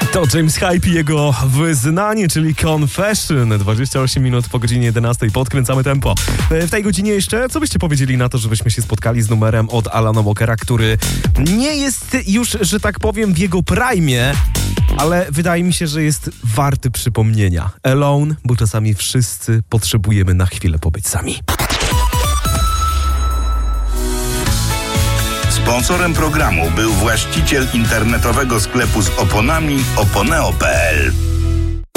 To James Hype i jego wyznanie, czyli Confession. 28 minut po godzinie 11 podkręcamy tempo. W tej godzinie jeszcze, co byście powiedzieli na to, żebyśmy się spotkali z numerem od Alana Walkera, który nie jest już, że tak powiem, w jego prime, ale wydaje mi się, że jest warty przypomnienia. Alone, bo czasami wszyscy potrzebujemy na chwilę pobyć sami. Sponsorem programu był właściciel internetowego sklepu z oponami oponeo.pl.